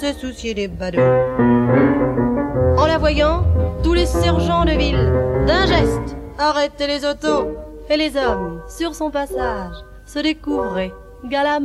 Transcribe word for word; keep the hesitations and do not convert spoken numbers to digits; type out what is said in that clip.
se soucier des badauds. En la voyant, tous les sergents de ville, d'un geste, arrêtaient les autos, et les hommes, sur son passage, se découvraient galamment.